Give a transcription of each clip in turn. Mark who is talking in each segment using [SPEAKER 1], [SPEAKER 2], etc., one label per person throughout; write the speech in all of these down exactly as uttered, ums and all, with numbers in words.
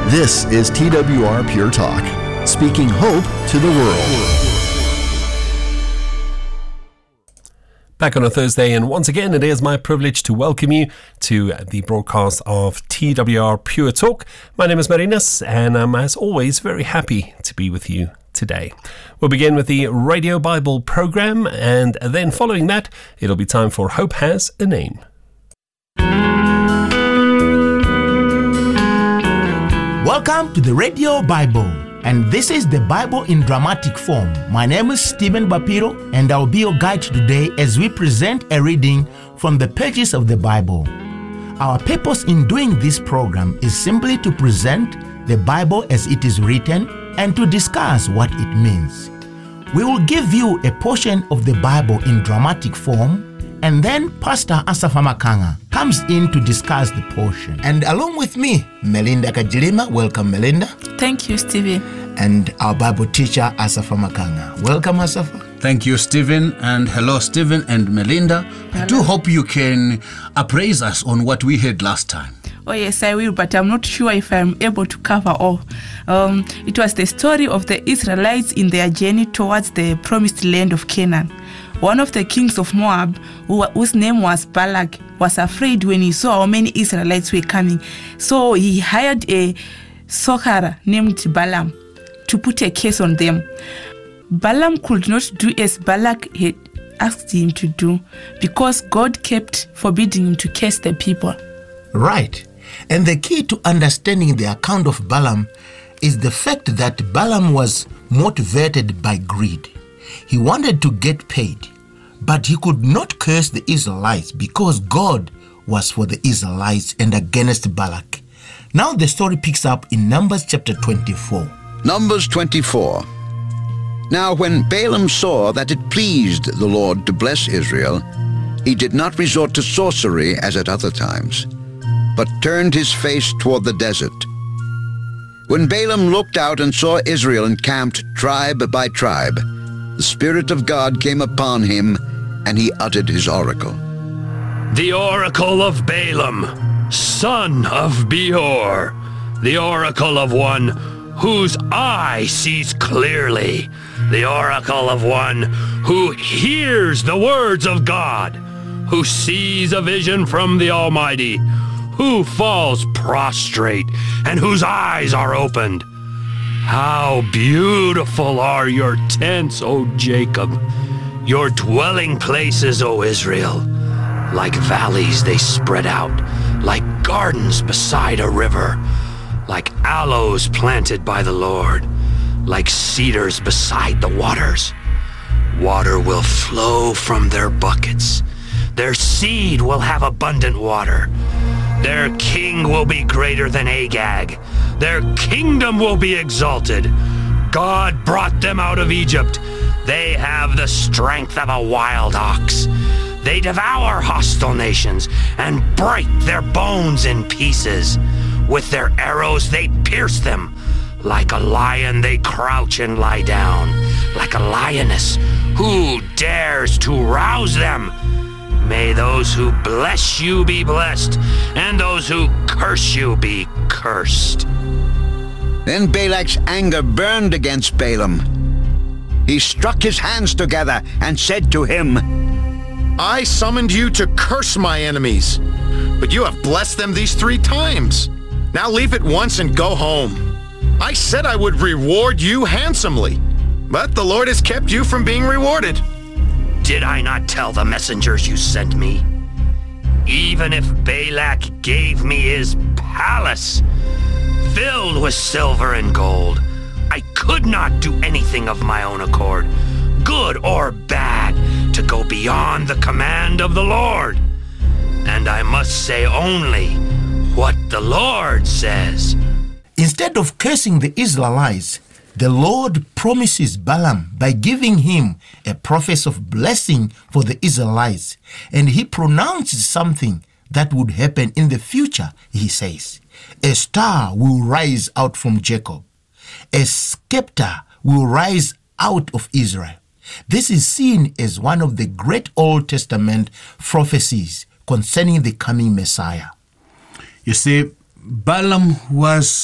[SPEAKER 1] This is T W R Pure Talk, speaking hope to the world.
[SPEAKER 2] Back on a Thursday, and once again, it is my privilege to welcome you to the broadcast of T W R Pure Talk. My name is Marinas, and I'm, as always, very happy to be with you today. We'll begin with the Radio Bible program, and then following that, it'll be time for Hope Has a Name.
[SPEAKER 3] Welcome to the Radio Bible, and this is the Bible in dramatic form. My name is Stephen Bapiro, and I'll be your guide today as we present a reading from the pages of the Bible. Our purpose in doing this program is simply to present the Bible as it is written and to discuss what it means. We will give you a portion of the Bible in dramatic form, and then Pastor Asafa Makanga comes in to discuss the portion. And along with me, Melinda Kajilima. Welcome, Melinda.
[SPEAKER 4] Thank you, Stevie.
[SPEAKER 3] And our Bible teacher, Asafa Makanga. Welcome, Asafa.
[SPEAKER 5] Thank you, Stephen, and hello, Stephen and Melinda. Hello. I do hope you can appraise us on what we heard last time.
[SPEAKER 4] Oh yes, I will, but I'm not sure if I'm able to cover all. Um, it was the story of the Israelites in their journey towards the promised land of Canaan. One of the kings of Moab, who, whose name was Balak, was afraid when he saw how many Israelites were coming. So he hired a sorcerer named Balaam to put a curse on them. Balaam could not do as Balak had asked him to do because God kept forbidding him to curse the people.
[SPEAKER 3] Right. And the key to understanding the account of Balaam is the fact that Balaam was motivated by greed. He wanted to get paid, but he could not curse the Israelites because God was for the Israelites and against Balak. Now the story picks up in Numbers chapter twenty-four.
[SPEAKER 6] Numbers twenty-four. Now when Balaam saw that it pleased the Lord to bless Israel, he did not resort to sorcery as at other times, but turned his face toward the desert. When Balaam looked out and saw Israel encamped tribe by tribe, the Spirit of God came upon him, and he uttered his oracle.
[SPEAKER 7] The oracle of Balaam, son of Beor, the oracle of one whose eye sees clearly, the oracle of one who hears the words of God, who sees a vision from the Almighty, who falls prostrate and whose eyes are opened. How beautiful are your tents, O Jacob, your dwelling places, O Israel. Like valleys they spread out, like gardens beside a river, like aloes planted by the Lord, like cedars beside the waters. Water will flow from their buckets. Their seed will have abundant water. Their king will be greater than Agag. Their kingdom will be exalted. God brought them out of Egypt. They have the strength of a wild ox. They devour hostile nations and break their bones in pieces. With their arrows they pierce them. Like a lion they crouch and lie down. Like a lioness, who dares to rouse them? May those who bless you be blessed, and those who curse you be cursed.
[SPEAKER 6] Then Balak's anger burned against Balaam. He struck his hands together and said to him,
[SPEAKER 8] I summoned you to curse my enemies, but you have blessed them these three times. Now leave at once and go home. I said I would reward you handsomely, but the Lord has kept you from being rewarded.
[SPEAKER 7] Did I not tell the messengers you sent me? Even if Balak gave me his palace, filled with silver and gold, I could not do anything of my own accord, good or bad, to go beyond the command of the Lord. And I must say only what the Lord says.
[SPEAKER 3] Instead of cursing the Israelites, the Lord promises Balaam by giving him a promise of blessing for the Israelites, and he pronounces something that would happen in the future. He says, a star will rise out from Jacob. A scepter will rise out of Israel. This is seen as one of the great Old Testament prophecies concerning the coming Messiah.
[SPEAKER 5] You see, Balaam was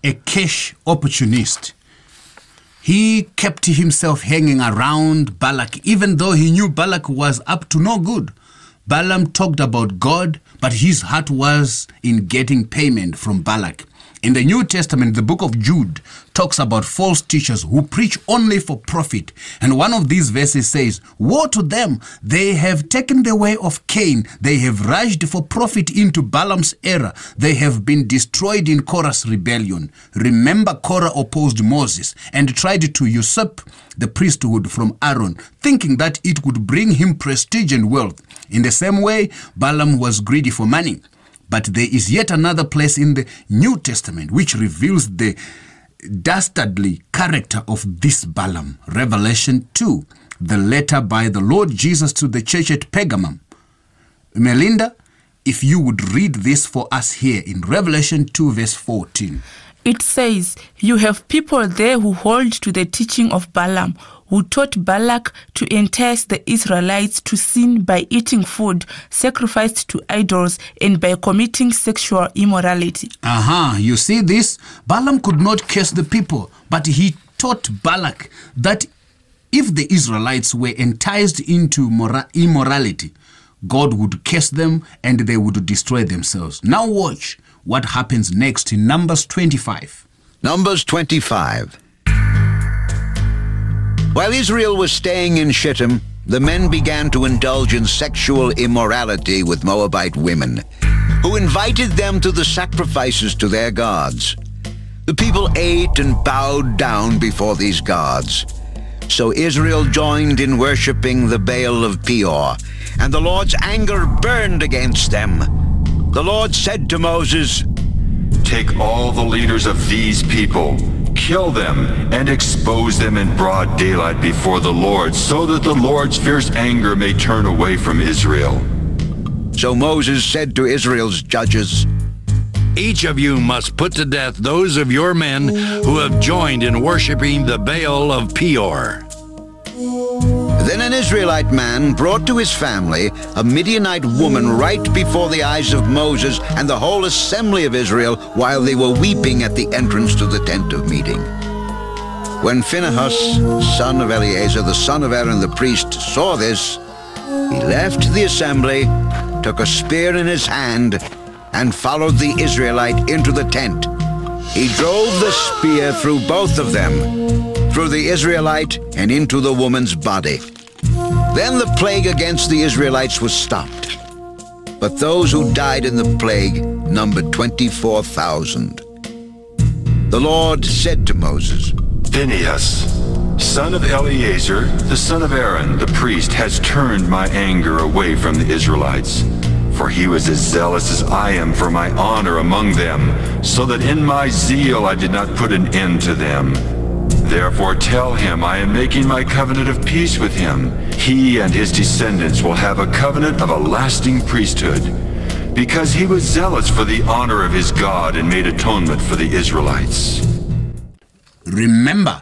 [SPEAKER 5] a cash opportunist. He kept himself hanging around Balak, even though he knew Balak was up to no good. Balaam talked about God, but his heart was in getting payment from Balak. In the New Testament, the book of Jude talks about false teachers who preach only for profit. And one of these verses says, "Woe to them! They have taken the way of Cain. They have rushed for profit into Balaam's error. They have been destroyed in Korah's rebellion." Remember, Korah opposed Moses and tried to usurp the priesthood from Aaron, thinking that it would bring him prestige and wealth. In the same way, Balaam was greedy for money. But there is yet another place in the New Testament which reveals the dastardly character of this Balaam. Revelation two, the letter by the Lord Jesus to the church at Pergamum. Melinda, if you would read this for us here in Revelation two verse fourteen.
[SPEAKER 4] It says, "You have people there who hold to the teaching of Balaam, who taught Balak to entice the Israelites to sin by eating food sacrificed to idols and by committing sexual immorality."
[SPEAKER 5] Aha, uh-huh. You see this? Balaam could not curse the people, but he taught Balak that if the Israelites were enticed into mora- immorality, God would curse them and they would destroy themselves. Now watch what happens next in Numbers twenty-five.
[SPEAKER 6] Numbers twenty-five. While Israel was staying in Shittim, the men began to indulge in sexual immorality with Moabite women, who invited them to the sacrifices to their gods. The people ate and bowed down before these gods. So Israel joined in worshipping the Baal of Peor, and the Lord's anger burned against them. The Lord said to Moses,
[SPEAKER 9] "Take all the leaders of these people, kill them, and expose them in broad daylight before the Lord, so that the Lord's fierce anger may turn away from Israel."
[SPEAKER 6] So Moses said to Israel's judges,
[SPEAKER 7] "Each of you must put to death those of your men who have joined in worshiping the Baal of Peor."
[SPEAKER 6] Then an Israelite man brought to his family a Midianite woman right before the eyes of Moses and the whole assembly of Israel while they were weeping at the entrance to the tent of meeting. When Phinehas, son of Eleazar, the son of Aaron the priest, saw this, he left the assembly, took a spear in his hand, and followed the Israelite into the tent. He drove the spear through both of them, through the Israelite and into the woman's body. Then the plague against the Israelites was stopped. But those who died in the plague numbered twenty-four thousand. The Lord said to Moses,
[SPEAKER 9] "Phinehas, son of Eleazar, the son of Aaron, the priest, has turned my anger away from the Israelites. For he was as zealous as I am for my honor among them, so that in my zeal I did not put an end to them. Therefore tell him I am making my covenant of peace with him. He and his descendants will have a covenant of a lasting priesthood, because he was zealous for the honor of his God and made atonement for the Israelites."
[SPEAKER 5] Remember,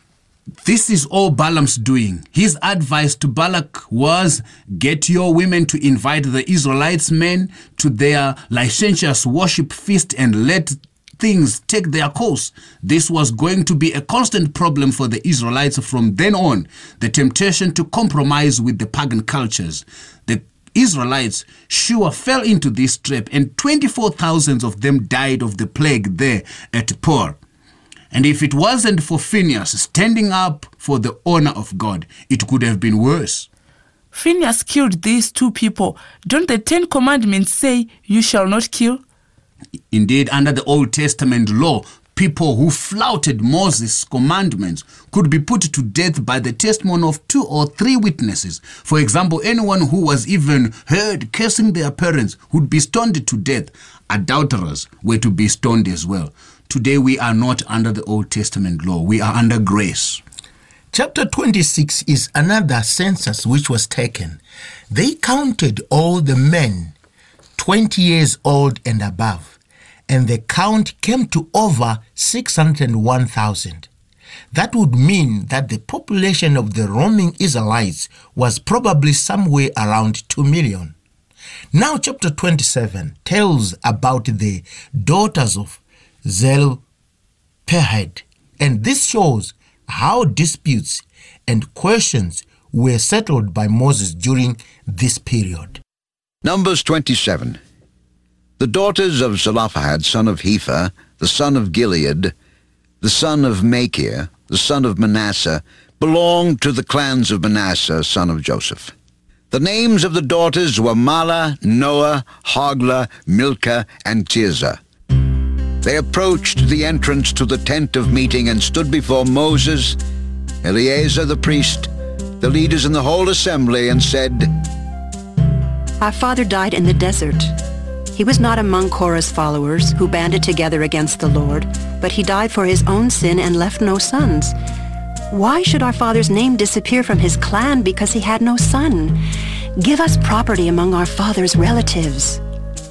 [SPEAKER 5] this is all Balaam's doing. His advice to Balak was, get your women to invite the Israelites' men to their licentious worship feast and let things take their course. This was going to be a constant problem for the Israelites from then on, the temptation to compromise with the pagan cultures. The Israelites sure fell into this trap, and twenty-four thousand of them died of the plague there at Peor. And if it wasn't for Phinehas standing up for the honor of God, it could have been worse.
[SPEAKER 4] Phinehas killed these two people. Don't the Ten Commandments say, "You shall not kill"?
[SPEAKER 5] Indeed, under the Old Testament law, people who flouted Moses' commandments could be put to death by the testimony of two or three witnesses. For example, anyone who was even heard cursing their parents would be stoned to death. Adulterers were to be stoned as well. Today we are not under the Old Testament law. We are under grace.
[SPEAKER 3] Chapter twenty-six is another census which was taken. They counted all the men twenty years old and above, and the count came to over six hundred one thousand. That would mean that the population of the roaming Israelites was probably somewhere around two million. Now chapter twenty-seven tells about the daughters of Zerubbabel, per head. And this shows how disputes and questions were settled by Moses during this period.
[SPEAKER 6] Numbers twenty-seven. The daughters of Zelophehad, son of Hepher, the son of Gilead, the son of Machir, the son of Manasseh, belonged to the clans of Manasseh, son of Joseph. The names of the daughters were Mahlah, Noah, Hoglah, Milcah, and Tirzah. They approached the entrance to the tent of meeting and stood before Moses, Eleazar the priest, the leaders in the whole assembly, and said,
[SPEAKER 10] Our father died in the desert. He was not among Korah's followers who banded together against the Lord, but he died for his own sin and left no sons. Why should our father's name disappear from his clan because he had no son? Give us property among our father's relatives.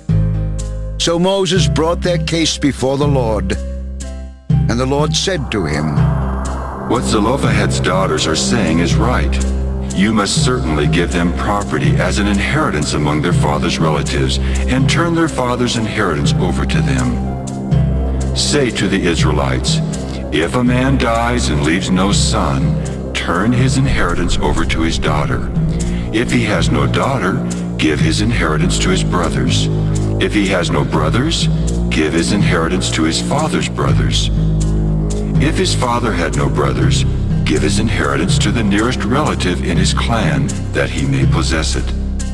[SPEAKER 6] So Moses brought their case before the Lord, and the Lord said to him,
[SPEAKER 9] What Zelophehad's daughters are saying is right. You must certainly give them property as an inheritance among their father's relatives, and turn their father's inheritance over to them. Say to the Israelites, if a man dies and leaves no son, turn his inheritance over to his daughter. If he has no daughter, give his inheritance to his brothers. If he has no brothers, give his inheritance to his father's brothers. If his father had no brothers, give his inheritance to the nearest relative in his clan, that he may possess it.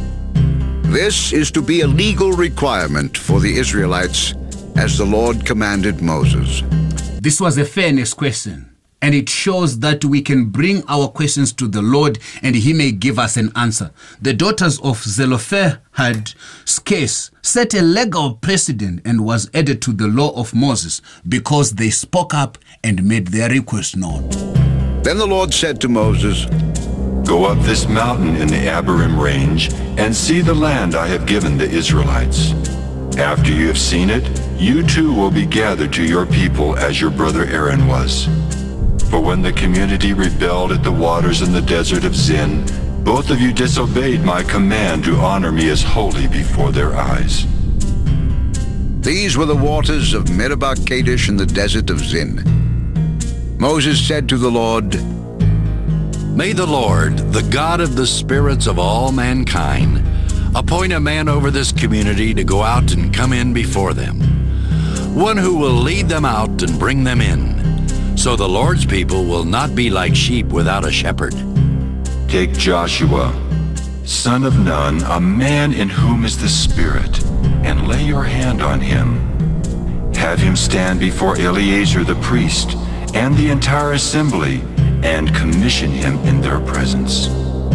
[SPEAKER 6] This is to be a legal requirement for the Israelites, as the Lord commanded Moses.
[SPEAKER 5] This was a fairness question, and it shows that we can bring our questions to the Lord and he may give us an answer. The daughters of Zelophehad's case set a legal precedent and was added to the law of Moses because they spoke up and made their request known.
[SPEAKER 6] Then the Lord said to Moses,
[SPEAKER 9] Go up this mountain in the Abarim range and see the land I have given the Israelites. After you have seen it, you too will be gathered to your people as your brother Aaron was. For when the community rebelled at the waters in the desert of Zin, both of you disobeyed my command to honor me as holy before their eyes.
[SPEAKER 6] These were the waters of Meribah Kadesh in the desert of Zin. Moses said to the Lord,
[SPEAKER 11] May the Lord, the God of the spirits of all mankind, appoint a man over this community to go out and come in before them, one who will lead them out and bring them in, so the Lord's people will not be like sheep without a shepherd.
[SPEAKER 9] Take Joshua, son of Nun, a man in whom is the Spirit, and lay your hand on him. Have him stand before Eleazar the priest and the entire assembly, and commission him in their presence.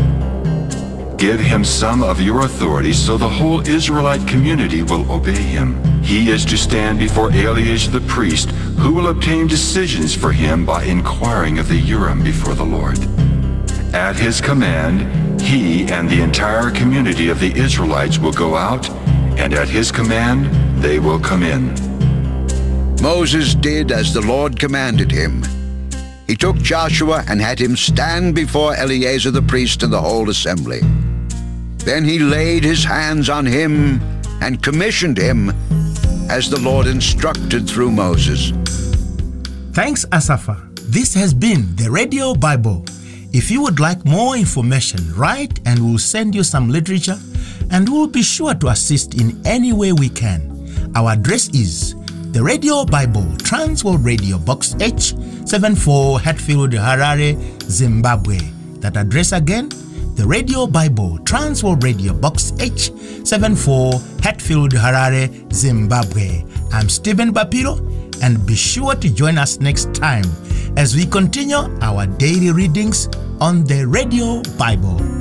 [SPEAKER 9] Give him some of your authority so the whole Israelite community will obey him. He is to stand before Eleazar the priest, who will obtain decisions for him by inquiring of the Urim before the Lord. At his command, he and the entire community of the Israelites will go out, and at his command, they will come in.
[SPEAKER 6] Moses did as the Lord commanded him. He took Joshua and had him stand before Eleazar the priest and the whole assembly. Then he laid his hands on him and commissioned him as the Lord instructed through Moses.
[SPEAKER 3] Thanks, Asafa. This has been the Radio Bible. If you would like more information, write and we'll send you some literature, and we'll be sure to assist in any way we can. Our address is The Radio Bible, Transworld Radio, Box H seventy-four, Hatfield, Harare, Zimbabwe. That address again, The Radio Bible, Transworld Radio, Box H seventy-four, Hatfield, Harare, Zimbabwe. I'm Stephen Bapiro, and be sure to join us next time as we continue our daily readings on the Radio Bible.